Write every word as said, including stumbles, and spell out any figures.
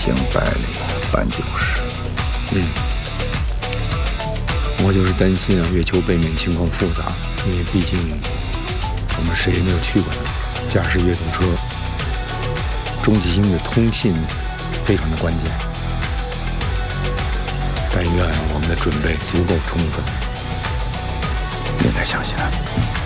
行百里半九十。 嗯，我就是担心啊，月球背面情况复杂，因为毕竟我们谁也没有去过那，驾驶越野车，中继星的通信非常的关键。但愿我们的准备足够充分。 应该相信他。